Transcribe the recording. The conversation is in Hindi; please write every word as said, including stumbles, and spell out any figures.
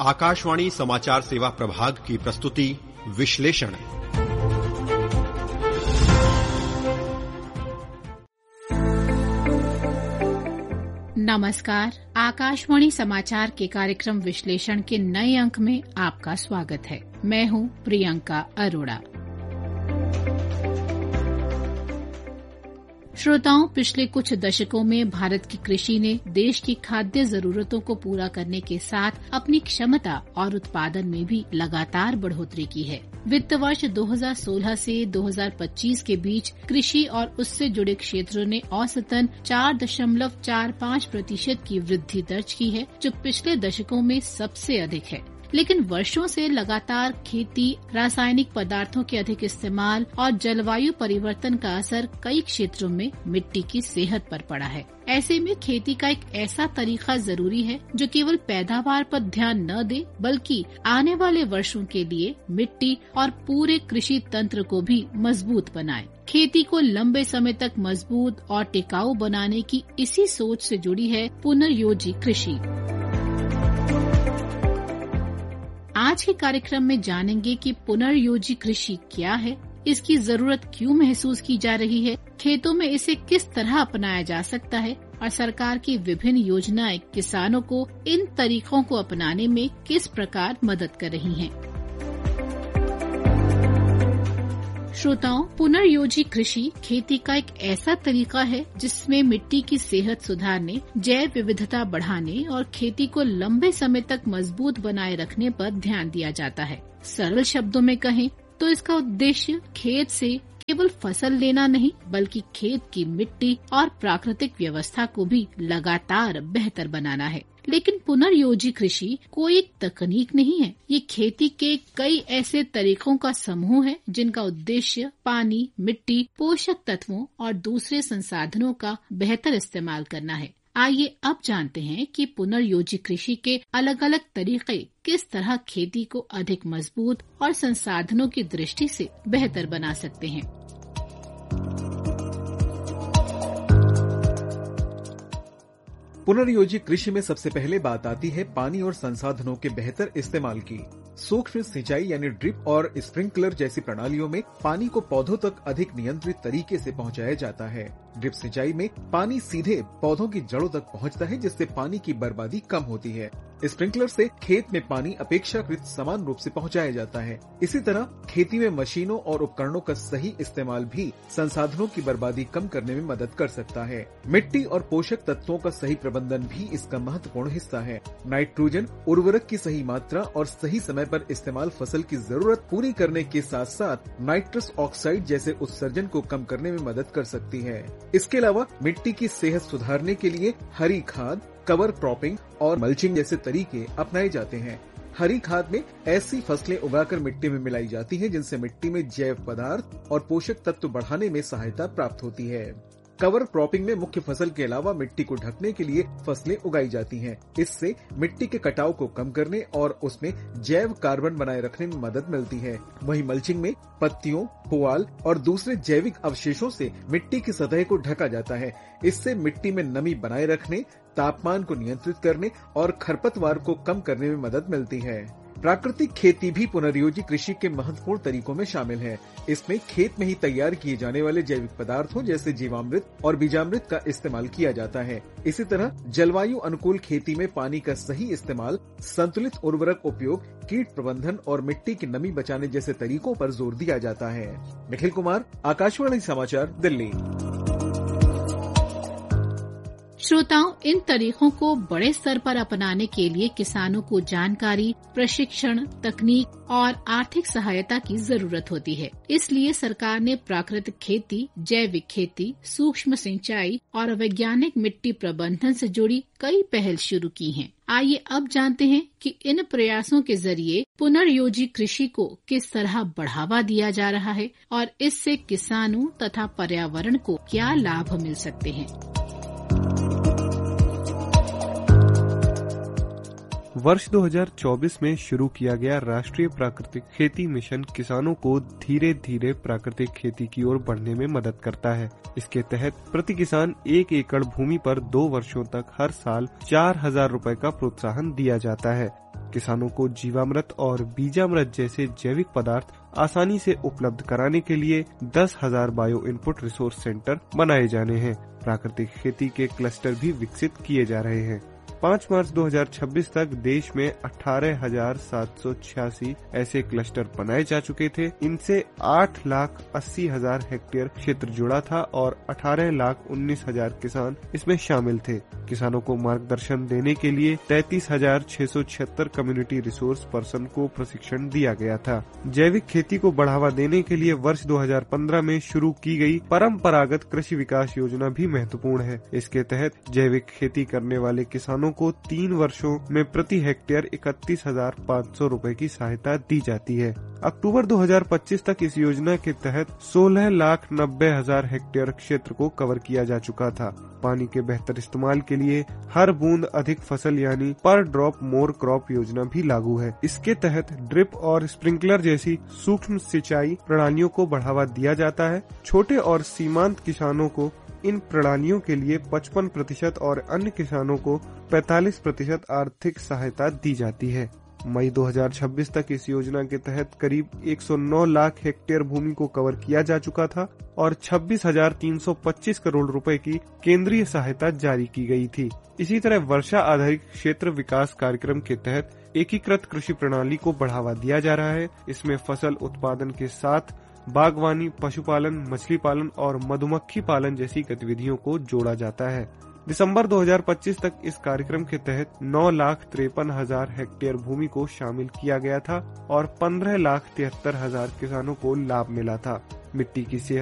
आकाशवाणी समाचार सेवा प्रभाग की प्रस्तुति विश्लेषण। नमस्कार, आकाशवाणी समाचार के कार्यक्रम विश्लेषण के नए अंक में आपका स्वागत है। मैं हूं प्रियंका अरोड़ा। श्रोताओं, पिछले कुछ दशकों में भारत की कृषि ने देश की खाद्य जरूरतों को पूरा करने के साथ अपनी क्षमता और उत्पादन में भी लगातार बढ़ोतरी की है। वित्त वर्ष दो हज़ार सोलह से दो हज़ार पच्चीस के बीच कृषि और उससे जुड़े क्षेत्रों ने औसतन चार दशमलव चार पाँच प्रतिशत की वृद्धि दर्ज की है, जो पिछले दशकों में सबसे अधिक है। लेकिन वर्षों से लगातार खेती, रासायनिक पदार्थों के अधिक इस्तेमाल और जलवायु परिवर्तन का असर कई क्षेत्रों में मिट्टी की सेहत पर पड़ा है। ऐसे में खेती का एक ऐसा तरीका जरूरी है जो केवल पैदावार पर ध्यान न दे, बल्कि आने वाले वर्षों के लिए मिट्टी और पूरे कृषि तंत्र को भी मजबूत बनाए। खेती को लंबे समय तक मजबूत और टिकाऊ बनाने की इसी सोच से जुड़ी है पुनर्योजी कृषि। आज के कार्यक्रम में जानेंगे कि पुनर्योजी कृषि क्या है, इसकी जरूरत क्यों महसूस की जा रही है, खेतों में इसे किस तरह अपनाया जा सकता है और सरकार की विभिन्न योजनाएं किसानों को इन तरीकों को अपनाने में किस प्रकार मदद कर रही हैं। श्रोताओं, पुनर्योजी कृषि खेती का एक ऐसा तरीका है जिसमें मिट्टी की सेहत सुधारने, जैव विविधता बढ़ाने और खेती को लंबे समय तक मजबूत बनाए रखने पर ध्यान दिया जाता है। सरल शब्दों में कहें तो इसका उद्देश्य खेत से केवल फसल लेना नहीं, बल्कि खेत की मिट्टी और प्राकृतिक व्यवस्था को भी लगातार बेहतर बनाना है। लेकिन पुनर्योजी कृषि कोई एक तकनीक नहीं है, ये खेती के कई ऐसे तरीकों का समूह है जिनका उद्देश्य पानी, मिट्टी, पोषक तत्वों और दूसरे संसाधनों का बेहतर इस्तेमाल करना है। आइए अब जानते हैं कि पुनर्योजी कृषि के अलग अलग तरीके किस तरह खेती को अधिक मजबूत और संसाधनों की दृष्टि से बेहतर बना सकते हैं। पुनर्योजी कृषि में सबसे पहले बात आती है पानी और संसाधनों के बेहतर इस्तेमाल की। सूक्ष्म सिंचाई यानी ड्रिप और स्प्रिंकलर जैसी प्रणालियों में पानी को पौधों तक अधिक नियंत्रित तरीके से पहुंचाया जाता है। ड्रिप सिंचाई में पानी सीधे पौधों की जड़ों तक पहुंचता है, जिससे पानी की बर्बादी कम होती है। स्प्रिंकलर से खेत में पानी अपेक्षाकृत समान रूप से पहुंचाया जाता है। इसी तरह खेती में मशीनों और उपकरणों का सही इस्तेमाल भी संसाधनों की बर्बादी कम करने में मदद कर सकता है। मिट्टी और पोषक तत्वों का सही प्रबंधन भी इसका महत्वपूर्ण हिस्सा है। नाइट्रोजन उर्वरक की सही मात्रा और सही समय पर इस्तेमाल फसल की जरूरत पूरी करने के साथ साथ नाइट्रस ऑक्साइड जैसे उत्सर्जन को कम करने में मदद कर सकती है। इसके अलावा मिट्टी की सेहत सुधारने के लिए हरी खाद, कवर क्रॉपिंग और मल्चिंग जैसे तरीके अपनाए जाते हैं। हरी खाद में ऐसी फसलें उगाकर मिट्टी में मिलाई जाती हैं जिनसे मिट्टी में जैव पदार्थ और पोषक तत्व बढ़ाने में सहायता प्राप्त होती है। कवर क्रॉपिंग में मुख्य फसल के अलावा मिट्टी को ढकने के लिए फसलें उगाई जाती हैं। इससे मिट्टी के कटाव को कम करने और उसमें जैव कार्बन बनाए रखने में मदद मिलती है। वहीं मल्चिंग में पत्तियों, पुआल और दूसरे जैविक अवशेषों से मिट्टी की सतह को ढका जाता है। इससे मिट्टी में नमी बनाए रखने, तापमान को नियंत्रित करने और खरपतवार को कम करने में मदद मिलती है। प्राकृतिक खेती भी पुनर्योजी कृषि के महत्वपूर्ण तरीकों में शामिल है। इसमें खेत में ही तैयार किए जाने वाले जैविक पदार्थों जैसे जीवामृत और बीजामृत का इस्तेमाल किया जाता है। इसी तरह जलवायु अनुकूल खेती में पानी का सही इस्तेमाल, संतुलित उर्वरक उपयोग, कीट प्रबंधन और मिट्टी की नमी बचाने जैसे तरीकों पर जोर दिया जाता है। निखिल कुमार, आकाशवाणी समाचार, दिल्ली। श्रोताओं, इन तरीकों को बड़े स्तर पर अपनाने के लिए किसानों को जानकारी, प्रशिक्षण, तकनीक और आर्थिक सहायता की जरूरत होती है। इसलिए सरकार ने प्राकृतिक खेती, जैविक खेती, सूक्ष्म सिंचाई और वैज्ञानिक मिट्टी प्रबंधन से जुड़ी कई पहल शुरू की हैं। आइए अब जानते हैं कि इन प्रयासों के जरिए पुनर्योजी कृषि को किस तरह बढ़ावा दिया जा रहा है और इससे किसानों तथा पर्यावरण को क्या लाभ मिल सकते हैं। वर्ष दो हज़ार चौबीस में शुरू किया गया राष्ट्रीय प्राकृतिक खेती मिशन किसानों को धीरे धीरे प्राकृतिक खेती की ओर बढ़ने में मदद करता है। इसके तहत प्रति किसान एक एकड़ भूमि पर दो वर्षों तक हर साल चार हजार रुपए का प्रोत्साहन दिया जाता है। किसानों को जीवामृत और बीजामृत जैसे जैविक पदार्थ आसानी से उपलब्ध कराने के लिए दस हजार बायो इनपुट रिसोर्स सेंटर बनाए जाने हैं। प्राकृतिक खेती के क्लस्टर भी विकसित किए जा रहे हैं। पाँच मार्च दो हज़ार छब्बीस तक देश में अठारह हजार सात सौ छियासी ऐसे क्लस्टर बनाए जा चुके थे। इनसे आठ लाख अस्सी हजार हेक्टेयर क्षेत्र जुड़ा था और अठारह लाख उन्नीस हजार किसान इसमें शामिल थे। किसानों को मार्गदर्शन देने के लिए तैतीस हजार छह सौ छिहत्तर कम्युनिटी रिसोर्स पर्सन को प्रशिक्षण दिया गया था। जैविक खेती को बढ़ावा देने के लिए वर्ष दो हज़ार पंद्रह में शुरू की गई परंपरागत कृषि विकास योजना भी महत्वपूर्ण है। इसके तहत जैविक खेती करने वाले किसानों को तीन वर्षों में प्रति हेक्टेयर इकतीस हजार पाँच सौ रूपए की सहायता दी जाती है। अक्टूबर दो हज़ार पच्चीस तक इस योजना के तहत सोलह लाख नब्बे हजार हेक्टेयर क्षेत्र को कवर किया जा चुका था। पानी के बेहतर इस्तेमाल के लिए हर बूंद अधिक फसल यानी पर ड्रॉप मोर क्रॉप योजना भी लागू है। इसके तहत ड्रिप और स्प्रिंकलर जैसी सूक्ष्म सिंचाई प्रणालियों को बढ़ावा दिया जाता है। छोटे और सीमांत किसानों को इन प्रणालियों के लिए पचपन प्रतिशत और अन्य किसानों को पैंतालीस प्रतिशत आर्थिक सहायता दी जाती है। मई दो हज़ार छब्बीस तक इस योजना के तहत करीब एक सौ नौ लाख हेक्टेयर भूमि को कवर किया जा चुका था और छब्बीस हजार तीन सौ पच्चीस करोड़ रुपए की केंद्रीय सहायता जारी की गई थी। इसी तरह वर्षा आधारित क्षेत्र विकास कार्यक्रम के तहत एकीकृत कृषि प्रणाली को बढ़ावा दिया जा रहा है। इसमें फसल उत्पादन के साथ बागवानी, पशुपालन, मछली पालन और मधुमक्खी पालन जैसी गतिविधियों को जोड़ा जाता है। दिसंबर दो हज़ार पच्चीस तक इस कार्यक्रम के तहत नौ लाख तिरपन हजार हेक्टेयर भूमि को शामिल किया गया था और पंद्रह लाख तिहत्तर हजार किसानों को लाभ मिला था। मिट्टी की सेहत